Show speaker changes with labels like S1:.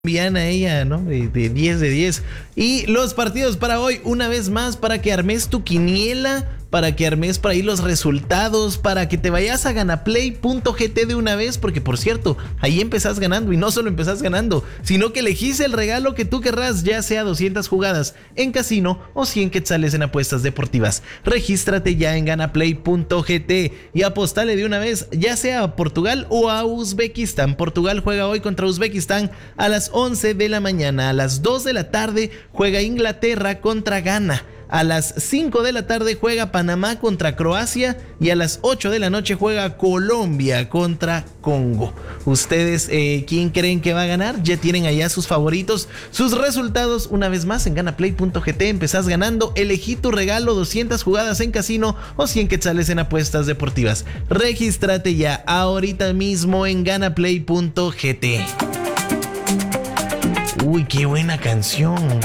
S1: Colombiana ella, ¿no? De 10 de 10. Y los partidos para hoy, una vez más, para que armes tu quiniela, para que armes por ahí los resultados, para que te vayas a ganaplay.gt de una vez, porque por cierto, ahí empezás ganando, y no solo empezás ganando, sino que elegís el regalo que tú querrás, ya sea 200 jugadas en casino o 100 quetzales en apuestas deportivas. Regístrate ya en ganaplay.gt y apostale de una vez, ya sea a Portugal o a Uzbekistán. Portugal juega hoy contra Uzbekistán a las 11 de la mañana. A las 2 de la tarde juega Inglaterra contra Ghana. A las 5 de la tarde juega Panamá contra Croacia y a las 8 de la noche juega Colombia contra Congo. ¿Ustedes quién creen que va a ganar? Ya tienen allá sus favoritos, sus resultados. Una vez más en ganaplay.gt empezás ganando. Elegí tu regalo, 200 jugadas en casino o 100 quetzales en apuestas deportivas. Regístrate ya ahorita mismo en ganaplay.gt. Uy, qué buena canción.